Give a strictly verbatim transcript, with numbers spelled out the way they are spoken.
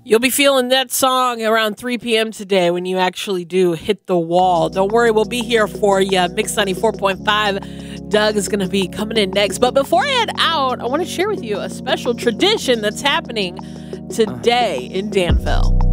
You'll be feeling that song around three p.m. today when you actually do hit the wall. Don't worry, we'll be here for you. Mix ninety-four point five. Doug is going to be coming in next. But before I head out, I want to share with you a special tradition that's happening today in Danville.